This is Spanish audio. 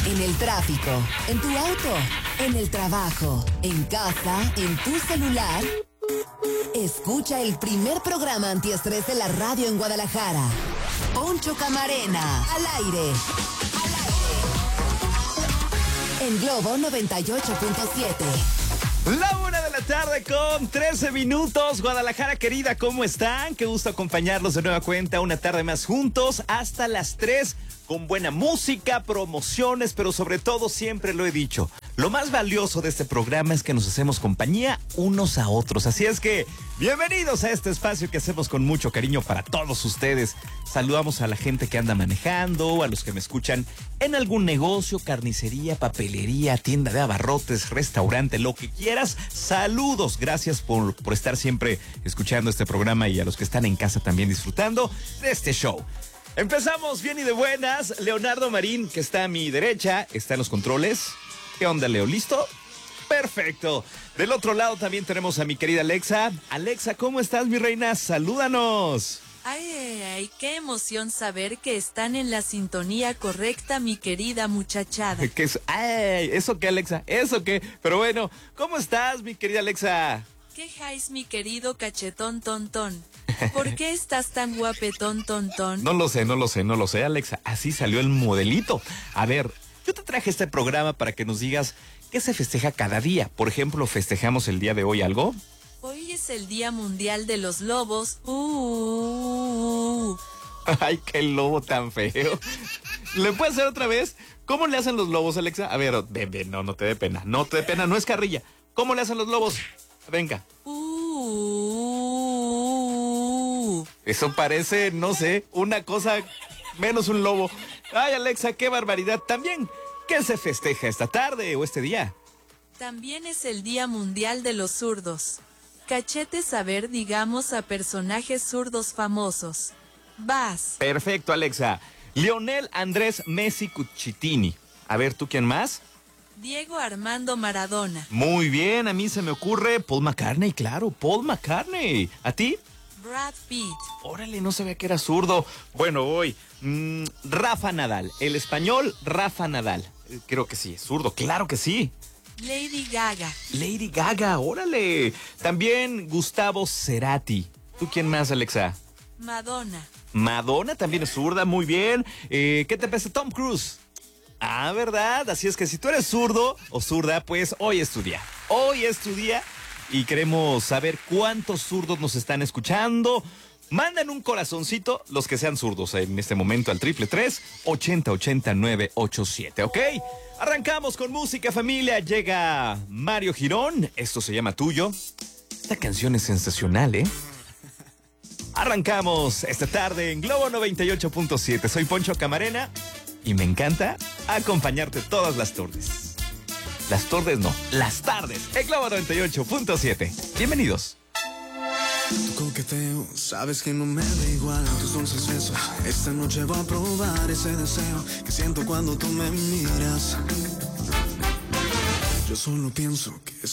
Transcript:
En el tráfico, en tu auto, en el trabajo, en casa, en tu celular. Escucha el primer programa antiestrés de la radio en Guadalajara. Poncho Camarena, al aire. En Globo 98.7. La 1:00 con 13 minutos. Guadalajara querida, ¿cómo están? Qué gusto acompañarlos de nueva cuenta una tarde más juntos hasta las 3 con buena música, promociones, pero sobre todo siempre lo he dicho, lo más valioso de este programa es que nos hacemos compañía unos a otros. Así es que bienvenidos a este espacio que hacemos con mucho cariño para todos ustedes. Saludamos a la gente que anda manejando, a los que me escuchan en algún negocio, carnicería, papelería, tienda de abarrotes, restaurante, lo que quieras. Saludos, gracias por estar siempre escuchando este programa y a los que están en casa también disfrutando de este show. Empezamos bien y de buenas. Leonardo Marín, que está a mi derecha, está en los controles. ¿Qué onda, Leo? ¿Listo? Perfecto. Del otro lado también tenemos a mi querida Alexa. Alexa, ¿cómo estás, mi reina? Salúdanos. Ay, qué emoción saber que están en la sintonía correcta, mi querida muchachada. ¿Qué es? Ay, ¿eso qué, Alexa? ¿Eso qué? Pero bueno, ¿cómo estás, mi querida Alexa? ¿Qué jais, mi querido cachetón tontón? ¿Por qué estás tan guapetón tontón? No lo sé, Alexa. Así salió el modelito. A ver, yo te traje este programa para que nos digas qué se festeja cada día. Por ejemplo, ¿festejamos el día de hoy algo? Hoy es el Día Mundial de los Lobos. Ay, qué lobo tan feo. ¿Le puedes hacer otra vez? ¿Cómo le hacen los lobos, Alexa? A ver, ven, no te dé pena. No te dé pena, no es carrilla. ¿Cómo le hacen los lobos? Venga. Eso parece, no sé, una cosa menos un lobo. Ay, Alexa, qué barbaridad. También, ¿qué se festeja esta tarde o este día? También es el Día Mundial de los Zurdos. Cachete saber, digamos, a personajes zurdos famosos. Vas. Perfecto, Alexa. Lionel Andrés Messi Cucitini. A ver, ¿tú quién más? Diego Armando Maradona. Muy bien, a mí se me ocurre Paul McCartney, claro, Paul McCartney. ¿A ti? Brad Pitt. Órale, no sabía que era zurdo. Bueno, hoy, Rafa Nadal, el español Rafa Nadal. Creo que sí, es zurdo, claro que sí. Lady Gaga. Lady Gaga, órale. También Gustavo Cerati. ¿Tú quién más, Alexa? Madonna. Madonna también es zurda, muy bien. ¿Qué te parece Tom Cruise? Ah, ¿verdad? Así es que si tú eres zurdo o zurda, pues hoy es tu día. Hoy es tu día y queremos saber cuántos zurdos nos están escuchando. Manden un corazoncito los que sean zurdos en este momento al 333-8080-987, ¿ok? Arrancamos con música, familia. Llega Mario Girón. Esto se llama Tuyo. Esta canción es sensacional, ¿eh? Arrancamos esta tarde en Globo 98.7. Soy Poncho Camarena y me encanta acompañarte todas las tardes. Las tardes no, las tardes en Globo 98.7. Bienvenidos. Tu coqueteo, sabes que no me da igual tus dulces besos. Esta noche voy a probar ese deseo que siento cuando tú me miras. Yo solo pienso que